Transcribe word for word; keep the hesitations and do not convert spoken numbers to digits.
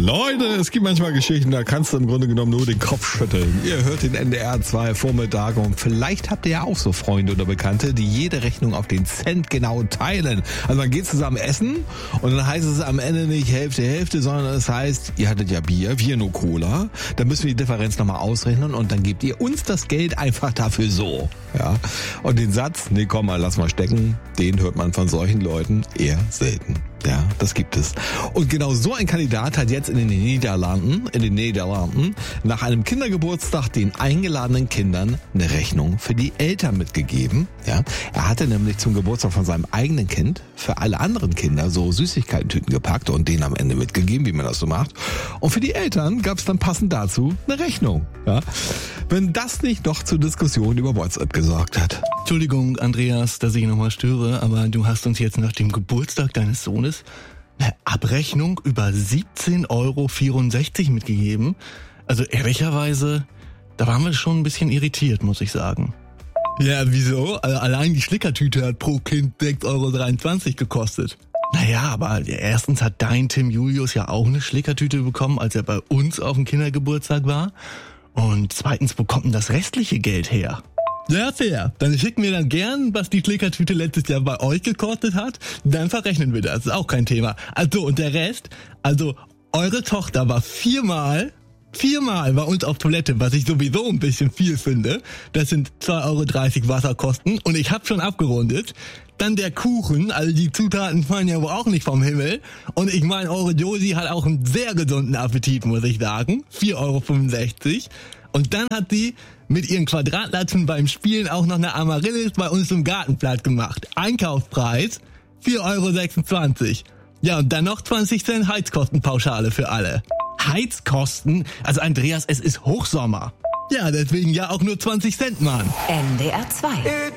Leute, es gibt manchmal Geschichten, da kannst du im Grunde genommen nur den Kopf schütteln. Ihr hört den N D R zwei Vormittag und vielleicht habt ihr ja auch so Freunde oder Bekannte, die jede Rechnung auf den Cent genau teilen. Also man geht zusammen essen und dann heißt es am Ende nicht Hälfte, Hälfte, sondern es heißt, ihr hattet ja Bier, wir nur Cola. Dann müssen wir die Differenz nochmal ausrechnen und dann gebt ihr uns das Geld einfach dafür so. Ja. Und den Satz, nee komm mal, lass mal stecken, den hört man von solchen Leuten eher selten. Ja, das gibt es. Und genau so ein Kandidat hat jetzt in den Niederlanden, in den Niederlanden, nach einem Kindergeburtstag den eingeladenen Kindern eine Rechnung für die Eltern mitgegeben. Ja, er hatte nämlich zum Geburtstag von seinem eigenen Kind für alle anderen Kinder so Süßigkeiten-Tüten gepackt und denen am Ende mitgegeben, wie man das so macht. Und für die Eltern gab es dann passend dazu eine Rechnung. Ja, wenn das nicht doch zur Diskussion über WhatsApp gesorgt hat. Entschuldigung, Andreas, dass ich nochmal störe, aber du hast uns jetzt nach dem Geburtstag deines Sohnes eine Abrechnung über siebzehn Euro vierundsechzig mitgegeben. Also ehrlicherweise, da waren wir schon ein bisschen irritiert, muss ich sagen. Ja, wieso? Also allein die Schlickertüte hat pro Kind sechs Euro dreiundzwanzig gekostet. Naja, aber erstens hat dein Tim Julius ja auch eine Schlickertüte bekommen, als er bei uns auf dem Kindergeburtstag war. Und zweitens, wo kommt denn das restliche Geld her? Ja, fair. Dann schicken wir dann gern, was die Schlickertüte letztes Jahr bei euch gekostet hat. Dann verrechnen wir das. Ist auch kein Thema. Also, und der Rest? Also, eure Tochter war viermal, viermal bei uns auf Toilette, was ich sowieso ein bisschen viel finde. Das sind zwei Euro dreißig Wasserkosten. Und ich habe schon abgerundet. Dann der Kuchen, also die Zutaten fallen ja wohl auch nicht vom Himmel. Und ich meine, eure Josi hat auch einen sehr gesunden Appetit, muss ich sagen. vier Euro fünfundsechzig. Und dann hat sie mit ihren Quadratlatschen beim Spielen auch noch eine Amaryllis bei uns im Gartenplatz gemacht. Einkaufspreis vier Euro sechsundzwanzig. Ja, und dann noch zwanzig Cent Heizkostenpauschale für alle. Heizkosten? Also Andreas, es ist Hochsommer. Ja, deswegen ja auch nur zwanzig Cent, Mann. N D R zwei.